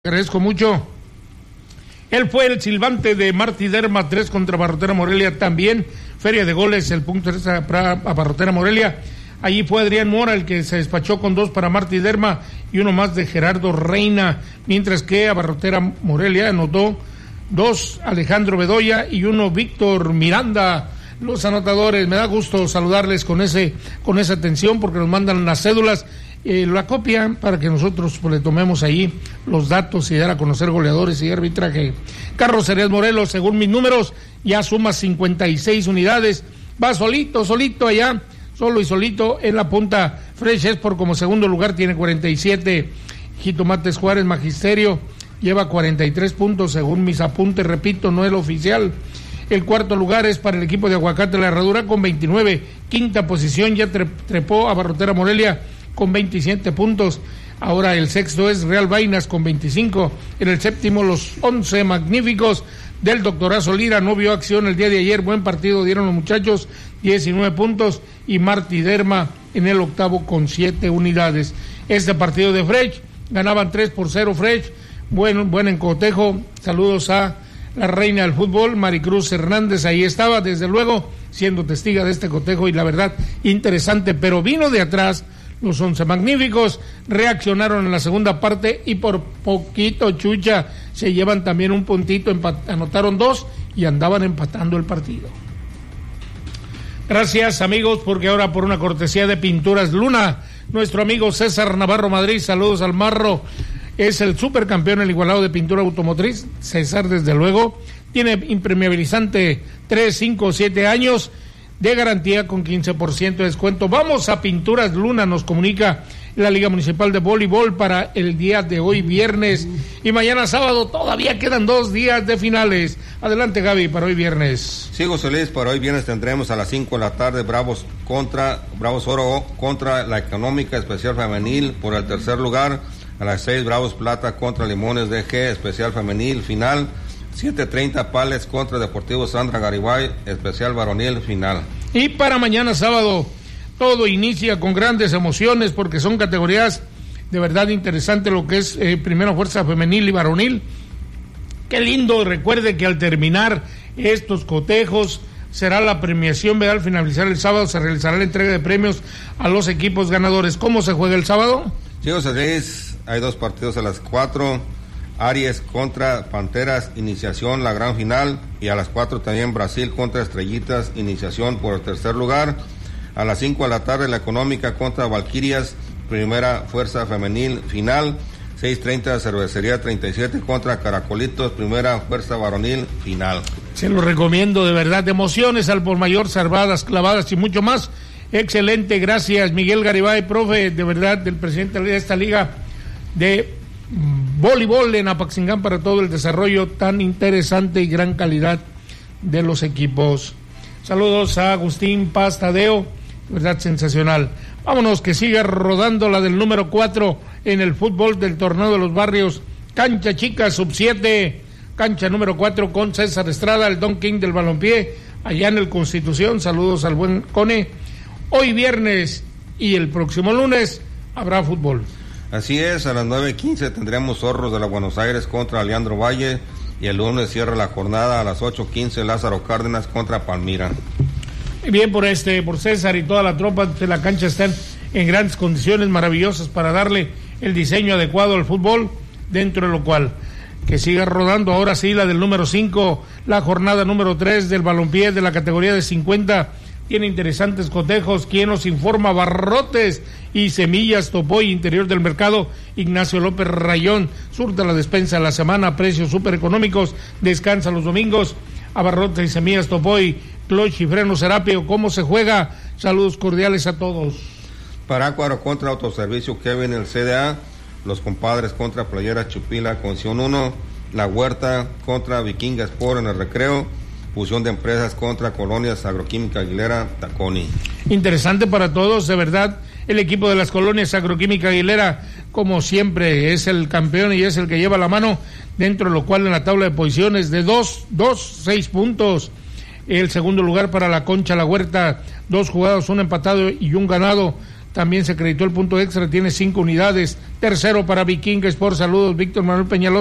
Agradezco mucho. Él fue el silbante de Martí Derma, 3 contra Barrotera Morelia también. Feria de goles, el punto 3 para Barrotera Morelia. Allí fue Adrián Mora el que se despachó con 2 para Martí Derma y uno más de Gerardo Reina. Mientras que a Barrotera Morelia anotó 2 Alejandro Bedoya y 1 Víctor Miranda. Los anotadores, me da gusto saludarles con esa atención porque nos mandan las cédulas. La copia para que nosotros le tomemos ahí los datos y dar a conocer goleadores y arbitraje. Carlos Arias Morelos, según mis números, ya suma 56 unidades. Va solito allá, solo y solito en la punta. Fresh Esport como segundo lugar tiene 47. Jitomates Juárez Magisterio lleva 43 puntos según mis apuntes, repito, no es lo oficial. El cuarto lugar es para el equipo de Aguacate La Herradura con 29. Quinta posición ya trepó a Barrotera Morelia con 27 puntos. Ahora el sexto es Real Vainas con 25. En el séptimo los 11 magníficos del Doctorazo Lira. No vio acción el día de ayer. Buen partido dieron los muchachos, 19 puntos. Y Martí Derma en el octavo con 7 unidades. Este partido de Fresh, ganaban 3-0 Fresh. Buen encotejo. Saludos a la reina del fútbol, Maricruz Hernández. Ahí estaba, desde luego, siendo testiga de este cotejo. Y la verdad, interesante. Pero vino de atrás. Los 11 magníficos reaccionaron en la segunda parte y por poquito, Chucha, se llevan también un puntito, anotaron 2 y andaban empatando el partido. Gracias, amigos, porque ahora por una cortesía de Pinturas Luna, nuestro amigo César Navarro Madrid, saludos al Marro, es el supercampeón, el igualado de pintura automotriz. César, desde luego, tiene impermeabilizante 3, 5, 7 años, de garantía con 15% de descuento. Vamos a Pinturas Luna, nos comunica la Liga Municipal de Voleibol para el día de hoy viernes y mañana sábado. Todavía quedan 2 días de finales. Adelante, Gaby, para hoy viernes. Sí, José Luis, para hoy viernes tendremos a las 5 de la tarde Bravos Oro contra la Económica Especial Femenil por el tercer lugar. A las 6 Bravos Plata contra Limones DG Especial Femenil final. 7:30 Pales contra Deportivo Sandra Garibay, especial varonil final. Y para mañana sábado, todo inicia con grandes emociones porque son categorías de verdad interesantes, lo que es primera fuerza femenil y varonil. Qué lindo, recuerde que al terminar estos cotejos será la premiación, ¿verdad? Al finalizar el sábado se realizará la entrega de premios a los equipos ganadores. ¿Cómo se juega el sábado? Sí, José Luis, hay 2 partidos a las 4. Aries contra Panteras, iniciación, la gran final. Y a las 4 también Brasil contra Estrellitas, iniciación por el tercer lugar. A las 5 de la tarde la Económica contra Valquirias, primera fuerza femenil final. 6:30 Cervecería 37 contra Caracolitos, primera fuerza varonil final. Se lo recomiendo, de verdad, emociones al por mayor, salvadas, clavadas y mucho más. Excelente, gracias Miguel Garibay, profe, de verdad, del presidente de esta liga de voleibol en Apaxingán para todo el desarrollo tan interesante y gran calidad de los equipos. Saludos a Agustín Paz Tadeo, verdad sensacional. Vámonos, que siga rodando la del número 4 en el fútbol del torneo de los barrios. Cancha chica, sub-7, cancha número 4 con César Estrada, el Don King del balompié, allá en el Constitución. Saludos al buen Cone. Hoy viernes y el próximo lunes habrá fútbol. Así es, a las 9:15 tendremos Zorros de la Buenos Aires contra Leandro Valle y el lunes cierra la jornada a las 8:15 Lázaro Cárdenas contra Palmira. Bien por César y toda la tropa de la cancha están en grandes condiciones maravillosas para darle el diseño adecuado al fútbol, dentro de lo cual que siga rodando ahora sí la del número 5, la jornada número 3 del balompié de la categoría de 50. Tiene interesantes cotejos. ¿Quién nos informa? Barrotes y Semillas Topoy, interior del mercado. Ignacio López Rayón, surta la despensa de la semana, precios súper económicos, descansa los domingos. A Barrotes y Semillas Topoy, clutch y freno Serapio. ¿Cómo se juega? Saludos cordiales a todos. Parácuaro contra Autoservicio Kevin, el CDA. Los Compadres contra Playera Chupila, Conción 1. La Huerta contra Vikinga Sport en el Recreo. Fusión de empresas contra Colonias Agroquímica Aguilera, Taconi. Interesante para todos, de verdad. El equipo de las Colonias Agroquímica Aguilera, como siempre, es el campeón y es el que lleva la mano, dentro de lo cual en la tabla de posiciones de 6 puntos. El segundo lugar para la Concha La Huerta, 2 jugados, 1 empatado y 1 ganado. también se acreditó el punto extra, tiene 5 unidades. Tercero para Vikingo Sport, saludos Víctor Manuel Peñalosa.